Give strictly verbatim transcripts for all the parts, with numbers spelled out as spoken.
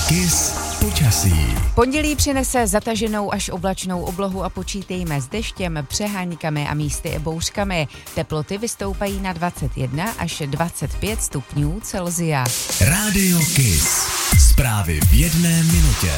Kiss počasí. Pondělí přinese zataženou až oblačnou oblohu a počítejme s deštěm, přeháňkami a místy i bouřkami. Teploty vystoupají na dvacet jedna až dvacet pět stupňů Celsia. Rádio Kiss. Zprávy v jedné minutě.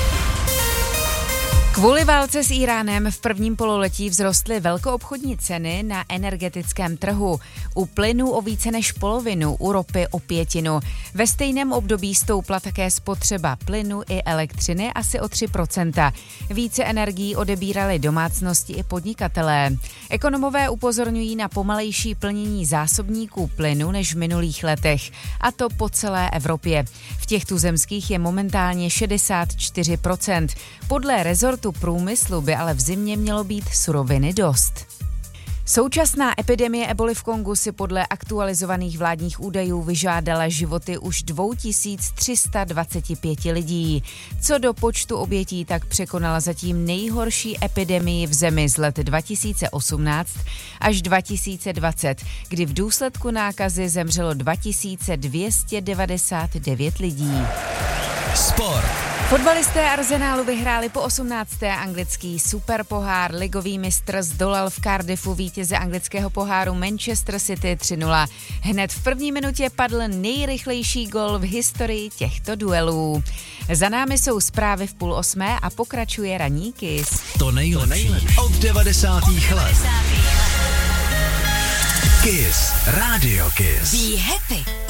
Kvůli válce s Íránem v prvním pololetí vzrostly velkoobchodní ceny na energetickém trhu. U plynu o více než polovinu, u ropy o pětinu. Ve stejném období stoupla také spotřeba plynu i elektřiny asi o tři procenta. Více energií odebírali domácnosti i podnikatelé. Ekonomové upozorňují na pomalejší plnění zásobníků plynu než v minulých letech, a to po celé Evropě. V těch tuzemských je momentálně šedesát čtyři procent. Podle rezortu průmyslu by ale v zimě mělo být suroviny dost. Současná epidemie eboly v Kongu si podle aktualizovaných vládních údajů vyžádala životy už dva tisíce tři sta dvacet pět lidí. Co do počtu obětí, tak překonala zatím nejhorší epidemii v zemi z let dva tisíce osmnáct až dva tisíce dvacet, kdy v důsledku nákazy zemřelo dva tisíce dvě stě devadesát devět lidí. Sport. Fotbalisté Arsenálu vyhráli po osmnácté anglický superpohár. Ligový mistr zdolal v Cardiffu vítěze anglického poháru Manchester City tři nula. Hned v první minutě padl nejrychlejší gol v historii těchto duelů. Za námi jsou zprávy v půl osmé a pokračuje ranní Kiss. To nejlepší od devadesátých let. Kiss. Rádio Kiss. Be happy.